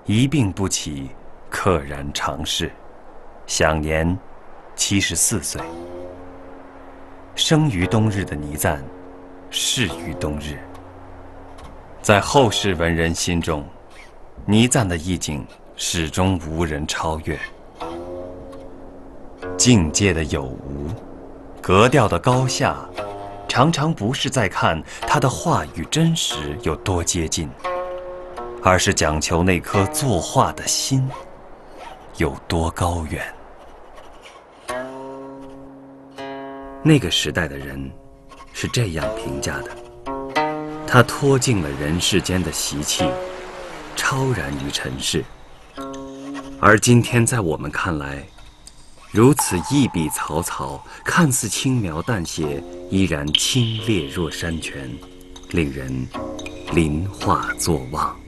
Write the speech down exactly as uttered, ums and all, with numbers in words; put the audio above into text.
一病不起，溘然长逝，享年七十四岁。生于冬日的倪瓒，逝于冬日。在后世文人心中，倪瓒的意境始终无人超越。境界的有无，格调的高下，常常不是在看他的话语真实有多接近，而是讲求那颗作画的心有多高远。那个时代的人是这样评价的：他脱尽了人世间的习气，超然于尘世。而今天在我们看来，如此一笔草草，看似轻描淡写，依然清冽若山泉，令人临画作望。